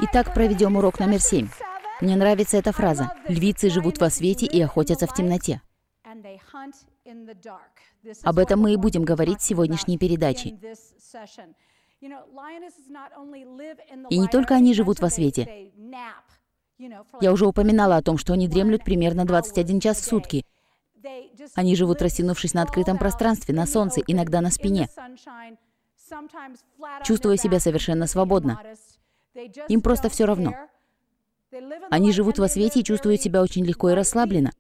Итак, проведем урок номер 7. Мне нравится эта фраза. Львицы живут во свете и охотятся в темноте. Об этом мы и будем говорить в сегодняшней передаче. И не только они живут во свете. Я уже упоминала о том, что они дремлют примерно 21 час в сутки. Они живут, растянувшись на открытом пространстве, на солнце, иногда на спине, чувствуя себя совершенно свободно. Им просто все равно. Они живут во свете и чувствуют себя очень легко и расслабленно.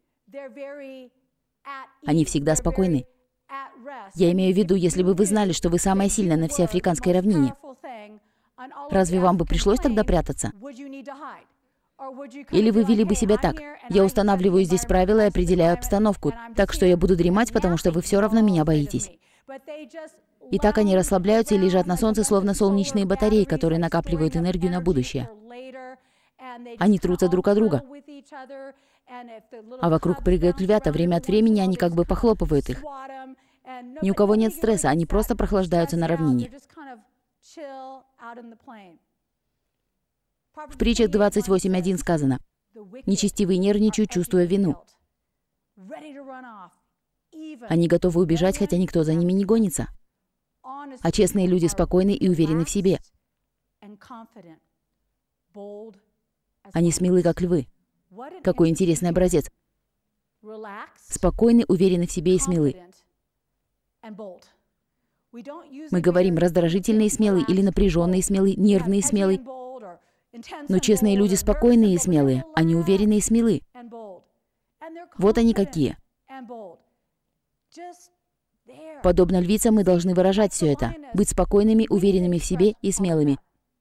Они всегда спокойны. Я имею в виду, если бы вы знали, что вы самая сильная на всей африканской равнине, разве вам бы пришлось тогда прятаться? Или вы вели бы себя так: я устанавливаю здесь правила и определяю обстановку, так что я буду дремать, потому что вы все равно меня боитесь. И так они расслабляются и лежат на солнце, словно солнечные батареи, которые накапливают энергию на будущее. Они трутся друг от друга. А вокруг прыгают львята, время от времени они как бы похлопывают их. Ни у кого нет стресса, они просто прохлаждаются на равнине. В притчах 28:1 сказано: «Нечестивые нервничают, чувствуя вину. Они готовы убежать, хотя никто за ними не гонится. А честные люди спокойны и уверены в себе. Они смелы, как львы». Какой интересный образец. Спокойны, уверены в себе и смелы. Мы говорим раздражительный и смелый, или напряженный и смелый, нервный и смелый. Но честные люди спокойные и смелые, они уверены и смелы. Вот они какие. Подобно львицам мы должны выражать все это, быть спокойными, уверенными в себе и смелыми,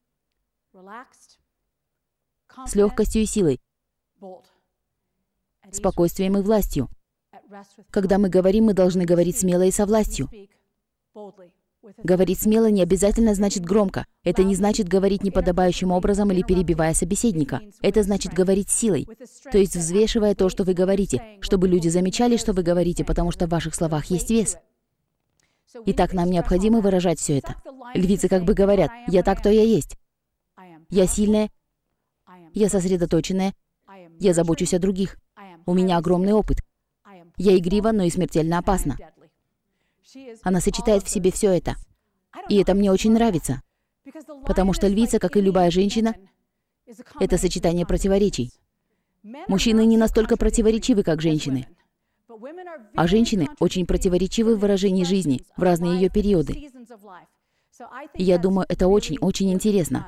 с легкостью и силой, спокойствием и властью. Когда мы говорим, мы должны говорить смело и со властью. Говорить смело не обязательно значит громко. Это не значит говорить неподобающим образом или перебивая собеседника. Это значит говорить силой, то есть взвешивая то, что вы говорите, чтобы люди замечали, что вы говорите, потому что в ваших словах есть вес. Итак, нам необходимо выражать все это. Львицы как бы говорят: «Я так, кто я есть. Я сильная, я сосредоточенная, я забочусь о других. У меня огромный опыт. Я игрива, но и смертельно опасна». Она сочетает в себе все это. И это мне очень нравится. Потому что львица, как и любая женщина, это сочетание противоречий. Мужчины не настолько противоречивы, как женщины. А женщины очень противоречивы в выражении жизни в разные ее периоды. И я думаю, это очень-очень интересно.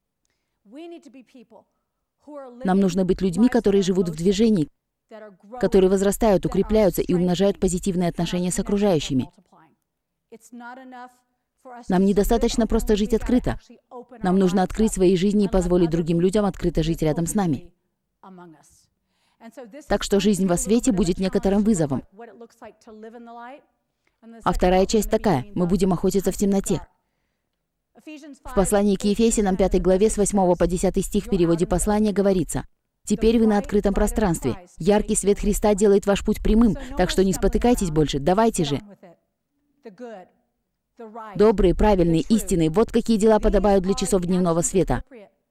Нам нужно быть людьми, которые живут в движении, которые возрастают, укрепляются и умножают позитивные отношения с окружающими. Нам недостаточно просто жить открыто. Нам нужно открыть свои жизни и позволить другим людям открыто жить рядом с нами. Так что жизнь во свете будет некоторым вызовом. А вторая часть такая: мы будем охотиться в темноте. В послании к Ефесянам 5 главе с 8 по 10 стих в переводе послания говорится: «Теперь вы на открытом пространстве. Яркий свет Христа делает ваш путь прямым, так что не спотыкайтесь больше, давайте же». Добрые, правильные, истинные — вот какие дела подобают для часов дневного света.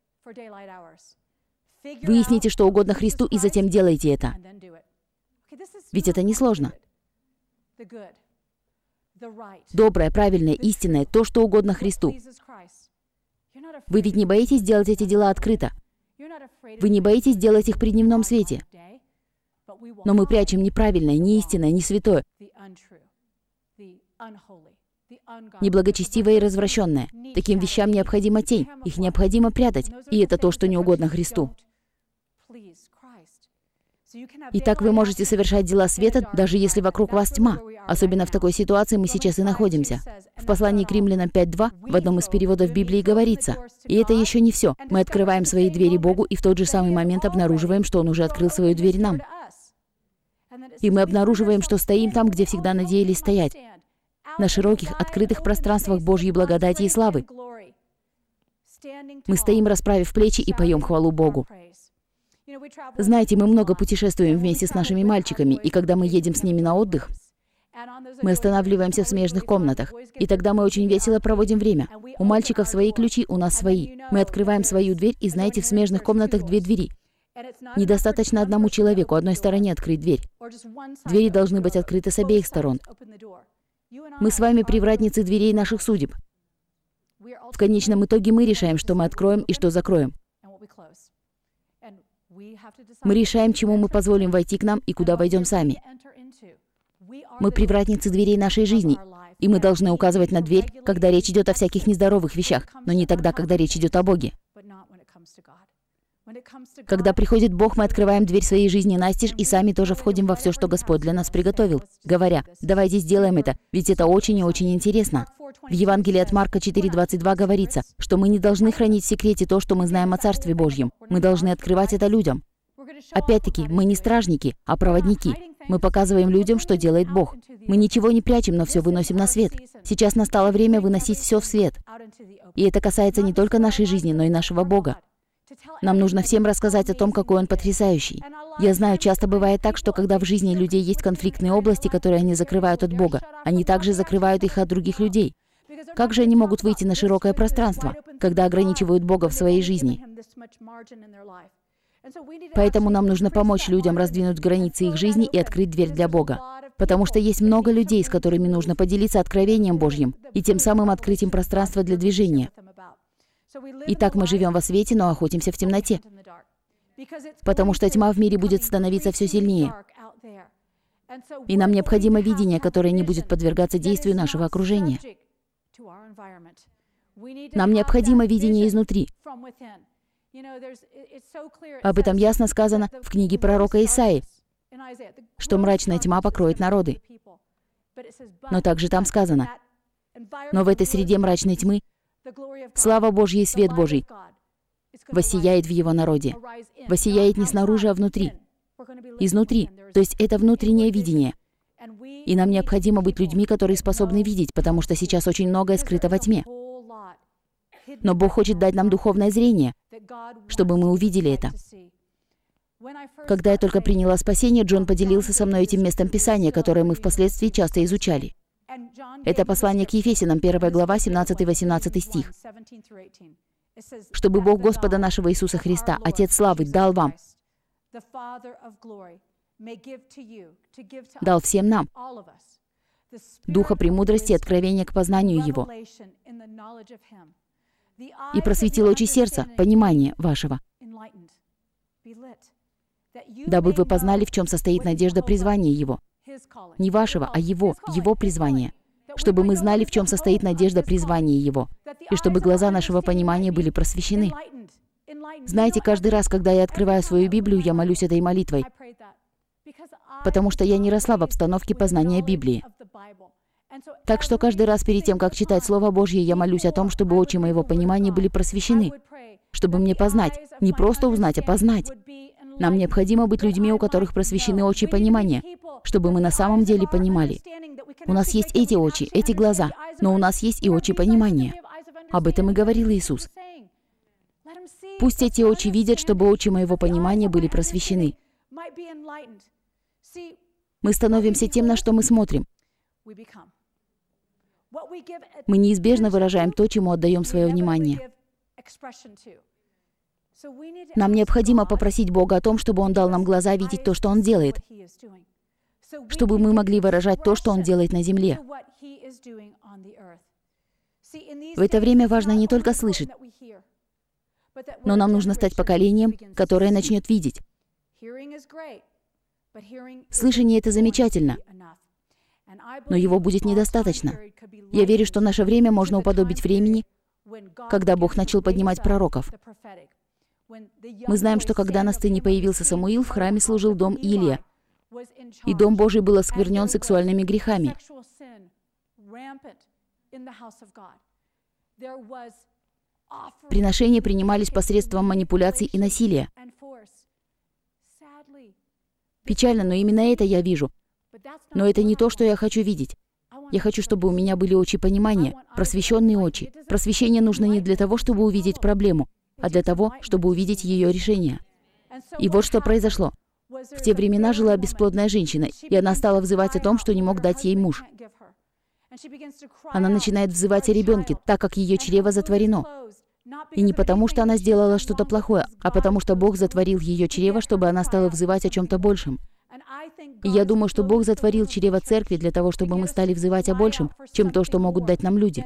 Выясните, что угодно Христу, и затем делайте это. Ведь это несложно. Доброе, правильное, истинное — то, что угодно Христу. Вы ведь не боитесь делать эти дела открыто? Вы не боитесь делать их при дневном свете? Но мы прячем неправильное, неистинное, не святое, неблагочестивое и развращенное. Таким вещам необходима тень, их необходимо прятать, и это то, что не угодно Христу. Итак, вы можете совершать дела света, даже если вокруг вас тьма. Особенно в такой ситуации мы сейчас и находимся. В послании к Римлянам 5:2 в одном из переводов Библии говорится: «И это еще не все. Мы открываем свои двери Богу и в тот же самый момент обнаруживаем, что Он уже открыл свою дверь нам. И мы обнаруживаем, что стоим там, где всегда надеялись стоять, на широких, открытых пространствах Божьей благодати и славы. Мы стоим, расправив плечи, и поем хвалу Богу». Знаете, мы много путешествуем вместе с нашими мальчиками, и когда мы едем с ними на отдых, Мы останавливаемся в смежных комнатах, и тогда мы очень весело проводим время. У мальчиков свои ключи, у нас свои. Мы открываем свою дверь, и знаете, в смежных комнатах 2 двери. Недостаточно одному человеку одной стороне открыть дверь. Двери должны быть открыты с обеих сторон. Мы с вами привратницы дверей наших судеб. В конечном итоге мы решаем, что мы откроем и что закроем. Мы решаем, чему мы позволим войти к нам и куда войдем сами. Мы привратницы дверей нашей жизни, и мы должны указывать на дверь, когда речь идет о всяких нездоровых вещах, но не тогда, когда речь идет о Боге. Когда приходит Бог, мы открываем дверь своей жизни настежь и сами тоже входим во все, что Господь для нас приготовил, говоря: «Давайте сделаем это, ведь это очень и очень интересно». В Евангелии от Марка 4:22 говорится, что мы не должны хранить в секрете то, что мы знаем о Царстве Божьем. Мы должны открывать это людям. Опять-таки, мы не стражники, а проводники. Мы показываем людям, что делает Бог. Мы ничего не прячем, но все выносим на свет. Сейчас настало время выносить все в свет. И это касается не только нашей жизни, но и нашего Бога. Нам нужно всем рассказать о том, какой Он потрясающий. Я знаю, часто бывает так, что когда в жизни людей есть конфликтные области, которые они закрывают от Бога, они также закрывают их от других людей. Как же они могут выйти на широкое пространство, когда ограничивают Бога в своей жизни? Поэтому нам нужно помочь людям раздвинуть границы их жизни и открыть дверь для Бога. Потому что есть много людей, с которыми нужно поделиться откровением Божьим и тем самым открыть им пространство для движения. Итак, мы живем во свете, но охотимся в темноте. Потому что тьма в мире будет становиться все сильнее. И нам необходимо видение, которое не будет подвергаться действию нашего окружения. Нам необходимо видение изнутри. Об этом ясно сказано в книге пророка Исаии, что мрачная тьма покроет народы. Но также там сказано: «Но в этой среде мрачной тьмы слава Божья и свет Божий воссияет в Его народе». Воссияет не снаружи, а внутри. Изнутри. То есть это внутреннее видение. И нам необходимо быть людьми, которые способны видеть, потому что сейчас очень многое скрыто во тьме. Но Бог хочет дать нам духовное зрение, чтобы мы увидели это. Когда я только приняла спасение, Джон поделился со мной этим местом Писания, которое мы впоследствии часто изучали. Это послание к Ефесянам, 1 глава, 17-18 стих. «Чтобы Бог Господа нашего Иисуса Христа, Отец славы, дал вам, дал всем нам духа премудрости и откровения к познанию Его, и просветил очи сердца, понимание вашего, дабы вы познали, в чем состоит надежда призвания Его». Не вашего, а Его призвания. Чтобы мы знали, в чем состоит надежда призвания Его, и чтобы глаза нашего понимания были просвещены. Знаете, каждый раз, когда я открываю свою Библию, я молюсь этой молитвой, потому что я не росла в обстановке познания Библии. Так что каждый раз перед тем, как читать Слово Божье, я молюсь о том, чтобы очи моего понимания были просвещены, чтобы мне познать, не просто узнать, а познать. Нам необходимо быть людьми, у которых просвещены очи понимания, чтобы мы на самом деле понимали. У нас есть эти очи, эти глаза, но у нас есть и очи понимания. Об этом и говорил Иисус. Пусть эти очи видят, чтобы очи моего понимания были просвещены. Мы становимся тем, на что мы смотрим. Мы неизбежно выражаем то, чему отдаем свое внимание. Нам необходимо попросить Бога о том, чтобы Он дал нам глаза видеть то, что Он делает, чтобы мы могли выражать то, что Он делает на земле. В это время важно не только слышать, но нам нужно стать поколением, которое начнет видеть. Слышание — это замечательно, но его будет недостаточно. Я верю, что наше время можно уподобить времени, когда Бог начал поднимать пророков. Мы знаем, что когда на сцене появился Самуил, в храме служил дом Илия, и Дом Божий был осквернен сексуальными грехами. Приношения принимались посредством манипуляций и насилия. Печально, но именно это я вижу. Но это не то, что я хочу видеть. Я хочу, чтобы у меня были очи понимания, просвещенные очи. Просвещение нужно не для того, чтобы увидеть проблему, а для того, чтобы увидеть ее решение. И вот что произошло. В те времена жила бесплодная женщина, и она стала взывать о том, что не мог дать ей муж. Она начинает взывать о ребенке, так как ее чрево затворено. И не потому, что она сделала что-то плохое, а потому, что Бог затворил ее чрево, чтобы она стала взывать о чем-то большем. И я думаю, что Бог затворил чрево церкви для того, чтобы мы стали взывать о большем, чем то, что могут дать нам люди.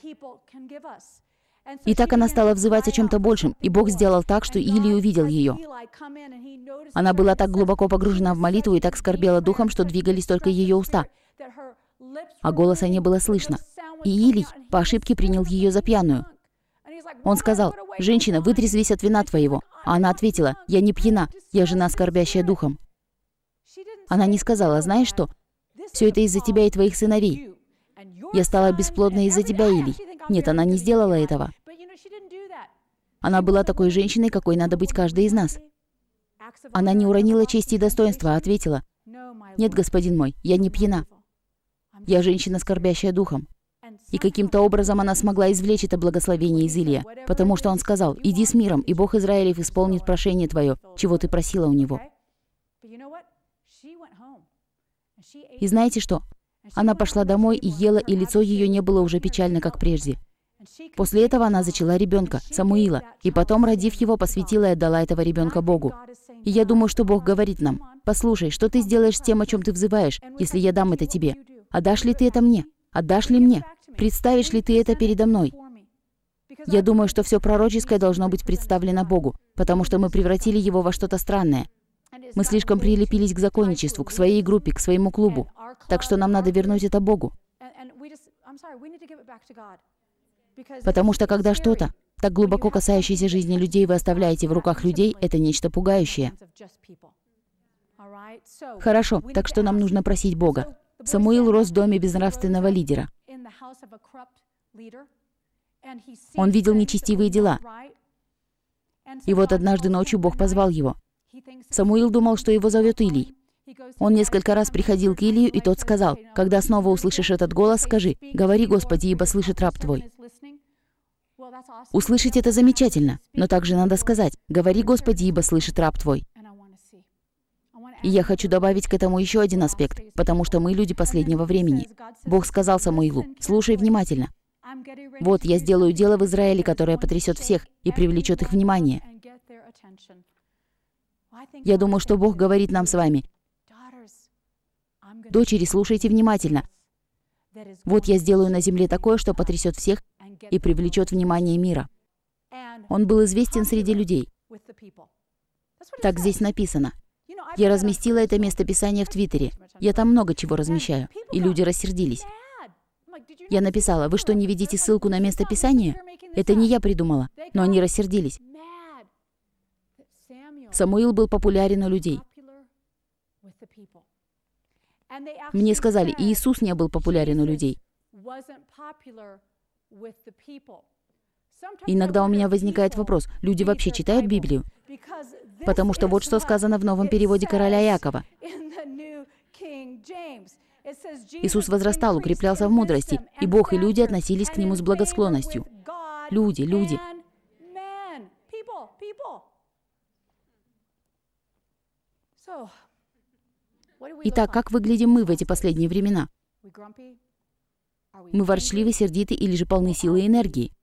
И так она стала взывать о чем-то большем, и Бог сделал так, что Илий увидел ее. Она была так глубоко погружена в молитву и так скорбела духом, что двигались только ее уста, а голоса не было слышно. И Илий по ошибке принял ее за пьяную. Он сказал: «Женщина, вытрезвись от вина твоего». А она ответила: «Я не пьяна, я жена, скорбящая духом». Она не сказала: «Знаешь что? Все это из-за тебя и твоих сыновей. Я стала бесплодной из-за тебя, Илий». Нет, она не сделала этого. Она была такой женщиной, какой надо быть каждой из нас. Она не уронила чести и достоинства, а ответила: «Нет, господин мой, я не пьяна. Я женщина, скорбящая духом». И каким-то образом она смогла извлечь это благословение из Илия, потому что он сказал: «Иди с миром, и Бог Израилев исполнит прошение твое, чего ты просила у него». И знаете что? Она пошла домой и ела, и лицо ее не было уже печально, как прежде. После этого она зачала ребенка, Самуила, и потом, родив его, посвятила и отдала этого ребенка Богу. И я думаю, что Бог говорит нам: «Послушай, что ты сделаешь с тем, о чем ты взываешь, если я дам это тебе? Отдашь ли ты это мне? Отдашь ли мне? Представишь ли ты это передо мной?» Я думаю, что все пророческое должно быть представлено Богу, потому что мы превратили его во что-то странное. Мы слишком прилепились к законничеству, к своей группе, к своему клубу. Так что нам надо вернуть это Богу. Потому что когда что-то, так глубоко касающееся жизни людей, вы оставляете в руках людей, это нечто пугающее. Хорошо, так что нам нужно просить Бога. Самуил рос в доме безнравственного лидера. Он видел нечестивые дела. И вот однажды ночью Бог позвал его. Самуил думал, что его зовет Илий. Он несколько раз приходил к Илию, и тот сказал: «Когда снова услышишь этот голос, скажи: говори, Господи, ибо слышит раб твой». Услышать это замечательно, но также надо сказать: говори, Господи, ибо слышит раб твой. И я хочу добавить к этому еще один аспект, потому что мы люди последнего времени. Бог сказал Самуилу: слушай внимательно. Вот я сделаю дело в Израиле, которое потрясет всех и привлечет их внимание. Я думаю, что Бог говорит нам с вами: дочери, слушайте внимательно. Вот я сделаю на земле такое, что потрясет всех и привлечет внимание мира. Он был известен среди людей. Так здесь написано. Я разместила это местописание в Твиттере. Я там много чего размещаю, и люди рассердились. Я написала: вы что, не видите ссылку на местописание? Это не я придумала, но они рассердились. Самуил был популярен у людей. Мне сказали: Иисус не был популярен у людей. Иногда у меня возникает вопрос: люди вообще читают Библию? Потому что вот что сказано в новом переводе короля Иакова. Иисус возрастал, укреплялся в мудрости, и Бог и люди относились к Нему с благосклонностью. Люди. Итак, как выглядим мы в эти последние времена? Мы ворчливы, сердиты или же полны силы и энергии?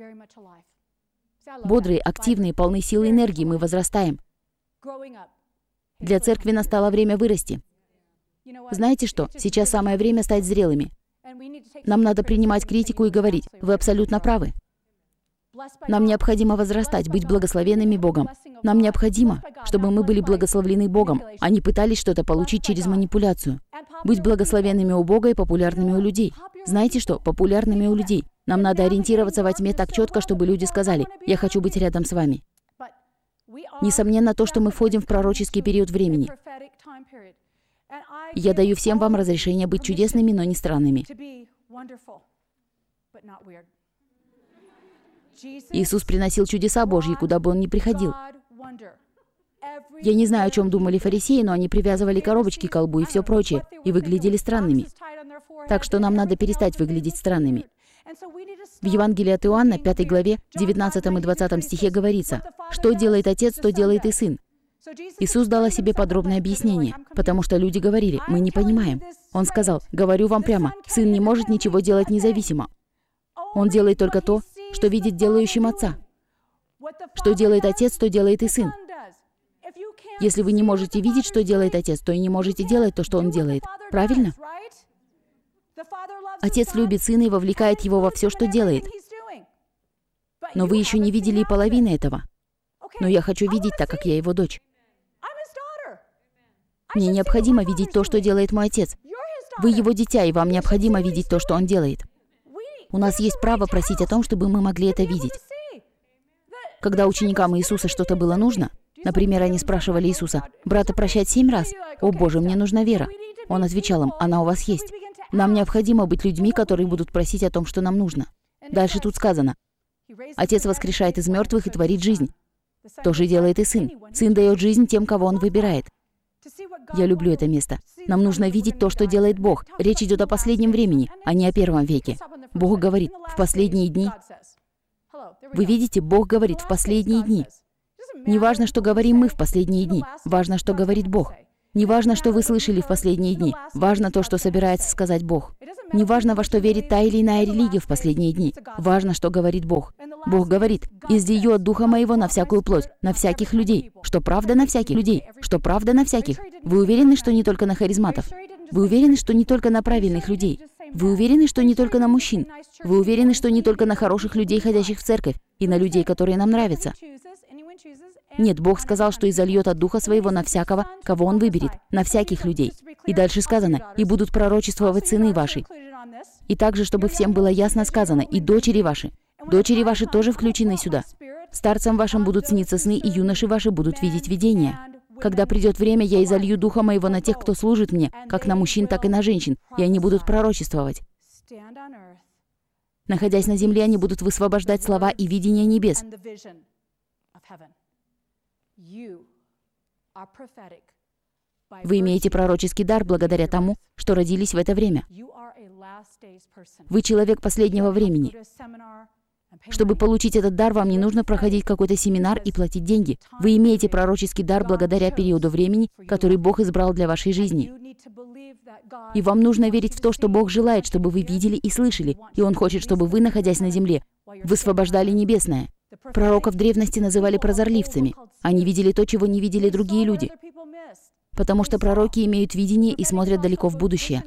Бодрые, активные, полны силы и энергии, мы возрастаем. Для церкви настало время вырасти. Знаете что? Сейчас самое время стать зрелыми. Нам надо принимать критику и говорить: вы абсолютно правы. Нам необходимо возрастать, быть благословенными Богом. Нам необходимо, чтобы мы были благословлены Богом, а не пытались что-то получить через манипуляцию. Быть благословенными у Бога и популярными у людей. Знаете что? Популярными у людей. Нам надо ориентироваться во тьме так четко, чтобы люди сказали: я хочу быть рядом с вами. Несомненно, то, что мы входим в пророческий период времени. Я даю всем вам разрешение быть чудесными, но не странными. Иисус приносил чудеса Божьи, куда бы Он ни приходил. Я не знаю, о чем думали фарисеи, но они привязывали коробочки к колбу и все прочее, и выглядели странными. Так что нам надо перестать выглядеть странными. В Евангелии от Иоанна, 5 главе, 19 и 20 стихе говорится: «Что делает Отец, то делает и Сын». Иисус дал о себе подробное объяснение, потому что люди говорили: «Мы не понимаем». Он сказал: «Говорю вам прямо, Сын не может ничего делать независимо. Он делает только то, что видит делающим Отца. Что делает Отец, то делает и Сын. Если вы не можете видеть, что делает Отец, то и не можете делать то, что Он делает. Правильно? Отец любит Сына и вовлекает Его во все, что делает. Но вы еще не видели и половины этого. Но я хочу видеть, так как я Его дочь. Мне необходимо видеть то, что делает мой Отец. Вы Его дитя, и вам необходимо видеть то, что Он делает. У нас есть право просить о том, чтобы мы могли это видеть. Когда ученикам Иисуса что-то было нужно, например, они спрашивали Иисуса: «Брата прощать 7 раз? О Боже, мне нужна вера». Он отвечал им: «Она у вас есть». Нам необходимо быть людьми, которые будут просить о том, что нам нужно. Дальше тут сказано: Отец воскрешает из мертвых и творит жизнь. То же делает и Сын. Сын дает жизнь тем, кого Он выбирает. Я люблю это место. Нам нужно видеть то, что делает Бог. Речь идет о последнем времени, а не о первом веке. Бог говорит: в последние дни. Вы видите, Бог говорит: в последние дни. Не важно, что говорим мы в последние дни. Важно, что говорит Бог. Не важно, что вы слышали в последние дни. Важно то, что собирается сказать Бог. Не важно, во что верит та или иная религия в последние дни. Важно, что говорит Бог. Бог говорит: «Излию от Духа Моего на всякую плоть, на всяких людей». Что правда на всяких людей? Что правда на всяких? Вы уверены, что не только на харизматов? Вы уверены, что не только на правильных людей? Вы уверены, что не только на мужчин? Вы уверены, что не только на хороших людей, ходящих в церковь, и на людей, которые нам нравятся? Нет, Бог сказал, что изольет от Духа Своего на всякого, кого Он выберет, на всяких людей. И дальше сказано: «И будут пророчествовать сыны ваши». И также, чтобы всем было ясно сказано: «И дочери ваши». Дочери ваши тоже включены сюда. Старцам вашим будут сниться сны, и юноши ваши будут видеть видения. Когда придет время, я изолью Духа Моего на тех, кто служит Мне, как на мужчин, так и на женщин, и они будут пророчествовать. Находясь на земле, они будут высвобождать слова и видения небес. Вы имеете пророческий дар благодаря тому, что родились в это время. Вы человек последнего времени. Чтобы получить этот дар, вам не нужно проходить какой-то семинар и платить деньги. Вы имеете пророческий дар благодаря периоду времени, который Бог избрал для вашей жизни. И вам нужно верить в то, что Бог желает, чтобы вы видели и слышали. И Он хочет, чтобы вы, находясь на земле, высвобождали небесное. Пророков древности называли прозорливцами. Они видели то, чего не видели другие люди. Потому что пророки имеют видение и смотрят далеко в будущее.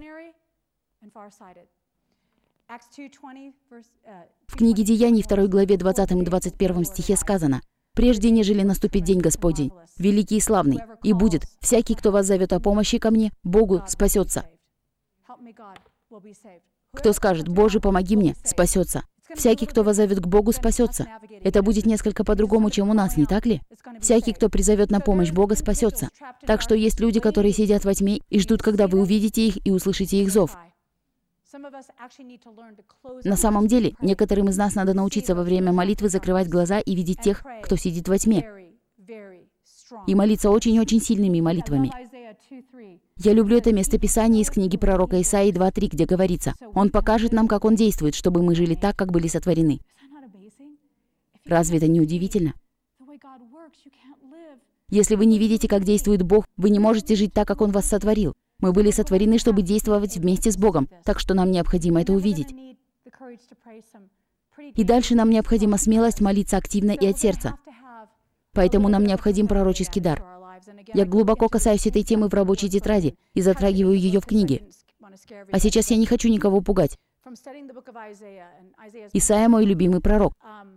В книге Деяний 2 главе 20 и 21 стихе сказано: «Прежде, нежели наступит день Господень, великий и славный, и будет, всякий, кто вас зовет о помощи ко мне, Богу, спасется». Кто скажет: «Боже, помоги мне», спасется. Всякий, кто воззовет к Богу, спасется. Это будет несколько по-другому, чем у нас, не так ли? Всякий, кто призовет на помощь Бога, спасется. Так что есть люди, которые сидят во тьме и ждут, когда вы увидите их и услышите их зов. На самом деле, некоторым из нас надо научиться во время молитвы закрывать глаза и видеть тех, кто сидит во тьме. И молиться очень-очень сильными молитвами. Я люблю это местописание из книги пророка Исаии 2:3, где говорится: «Он покажет нам, как Он действует, чтобы мы жили так, как были сотворены». Разве это не удивительно? Если вы не видите, как действует Бог, вы не можете жить так, как Он вас сотворил. Мы были сотворены, чтобы действовать вместе с Богом, так что нам необходимо это увидеть. И дальше нам необходима смелость молиться активно и от сердца. Поэтому нам необходим пророческий дар. Я глубоко касаюсь этой темы в рабочей тетради и затрагиваю ее в книге. А сейчас я не хочу никого пугать. Исайя — мой любимый пророк.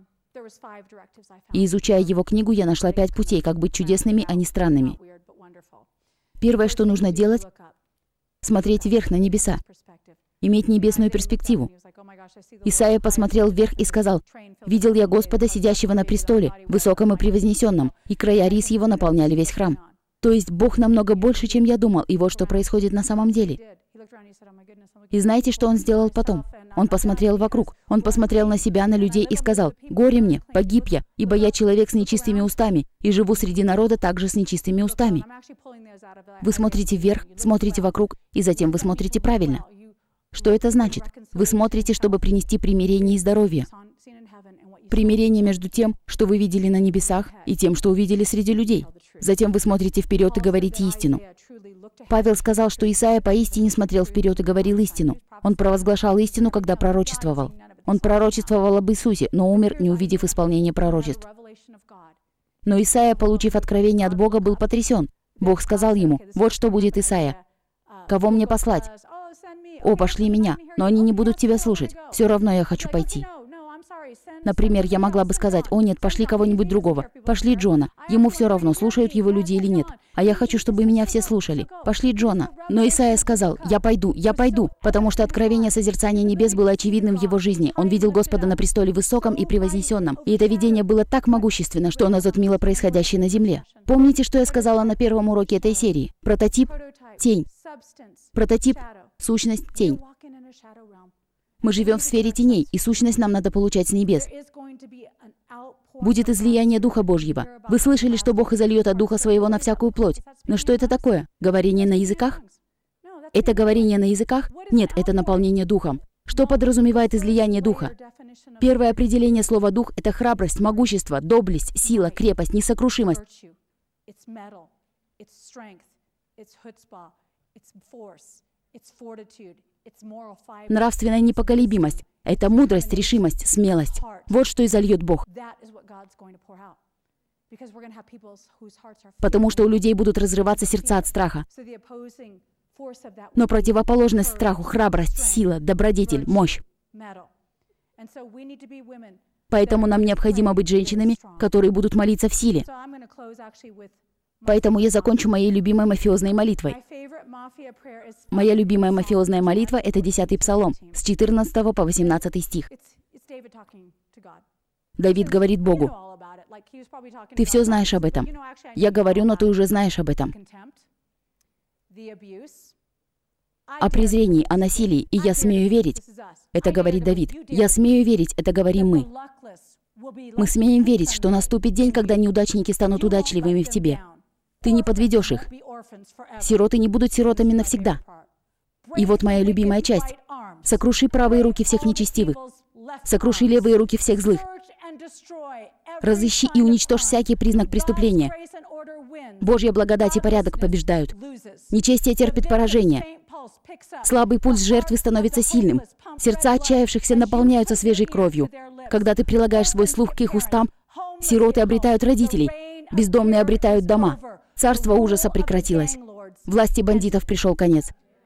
И изучая его книгу, я нашла 5 путей, как быть чудесными, а не странными. Первое, что нужно делать — смотреть вверх на небеса, иметь небесную перспективу. Исайя посмотрел вверх и сказал: «Видел я Господа, сидящего на престоле, высоком и превознесенном, и края рис его наполняли весь храм». То есть Бог намного больше, чем я думал, и вот что происходит на самом деле. И знаете, что Он сделал потом? Он посмотрел вокруг, Он посмотрел на себя, на людей и сказал: «Горе мне, погиб я, ибо я человек с нечистыми устами, и живу среди народа также с нечистыми устами». Вы смотрите вверх, смотрите вокруг, и затем вы смотрите правильно. Что это значит? Вы смотрите, чтобы принести примирение и здоровье. Примирение между тем, что вы видели на небесах, и тем, что увидели среди людей. Затем вы смотрите вперед и говорите истину. Павел сказал, что Исаия поистине смотрел вперед и говорил истину. Он провозглашал истину, когда пророчествовал. Он пророчествовал об Иисусе, но умер, не увидев исполнения пророчеств. Но Исаия, получив откровение от Бога, был потрясен. Бог сказал ему: «Вот что будет, Исаия. Кого мне послать? О, пошли меня, но они не будут тебя слушать. Все равно я хочу пойти». Например, я могла бы сказать: «О нет, пошли кого-нибудь другого. Пошли Джона. Ему все равно, слушают его люди или нет. А я хочу, чтобы меня все слушали. Пошли Джона». Но Исаия сказал: я пойду, потому что откровение созерцания небес было очевидным в его жизни. Он видел Господа на престоле высоком и превознесенном. И это видение было так могущественно, что оно затмило происходящее на земле. Помните, что я сказала на первом уроке этой серии? Прототип — тень. Прототип — сущность — тень. Мы живем в сфере теней, и сущность нам надо получать с небес. Будет излияние Духа Божьего. Вы слышали, что Бог изольет от Духа Своего на всякую плоть. Но что это такое? Говорение на языках? Это говорение на языках? Нет, это наполнение Духом. Что подразумевает излияние Духа? Первое определение слова «дух» — это храбрость, могущество, доблесть, сила, крепость, несокрушимость. Нравственная непоколебимость — это мудрость, решимость, смелость. Вот что изольет Бог. Потому что у людей будут разрываться сердца от страха. Но противоположность страху — храбрость, сила, добродетель, мощь. Поэтому нам необходимо быть женщинами, которые будут молиться в силе. Поэтому я закончу моей любимой мафиозной молитвой. Моя любимая мафиозная молитва — это 10-й Псалом, с 14 по 18 стих. Давид говорит Богу: «Ты все знаешь об этом. Я говорю, но ты уже знаешь об этом. О презрении, о насилии, и я смею верить». Это говорит Давид. «Я смею верить», это говорим мы. Мы смеем верить, что наступит день, когда неудачники станут удачливыми в тебе. Ты не подведешь их. Сироты не будут сиротами навсегда. И вот моя любимая часть. Сокруши правые руки всех нечестивых. Сокруши левые руки всех злых. Разыщи и уничтожь всякий признак преступления. Божья благодать и порядок побеждают. Нечестие терпит поражение. Слабый пульс жертвы становится сильным. Сердца отчаявшихся наполняются свежей кровью. Когда ты прилагаешь свой слух к их устам, сироты обретают родителей, бездомные обретают дома. Царство ужаса прекратилось. Власти бандитов пришел конец.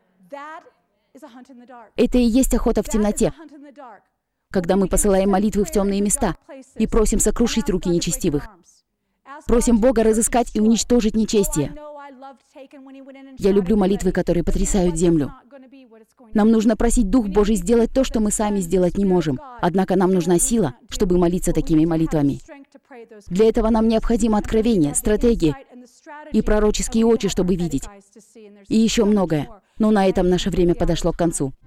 Это и есть охота в темноте, когда мы посылаем молитвы в темные места и просим сокрушить руки нечестивых. Просим Бога разыскать и уничтожить нечестие. Я люблю молитвы, которые потрясают землю. Нам нужно просить Дух Божий сделать то, что мы сами сделать не можем. Однако нам нужна сила, чтобы молиться такими молитвами. Для этого нам необходимо откровение, стратегии и пророческие очи, чтобы видеть. И еще многое. Но на этом наше время подошло к концу.